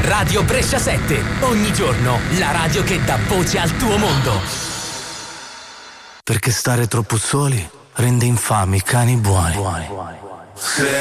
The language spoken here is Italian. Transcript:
Radio Brescia 7. Ogni giorno la radio che dà voce al tuo mondo. Perché stare troppo soli rende infami i cani buoni.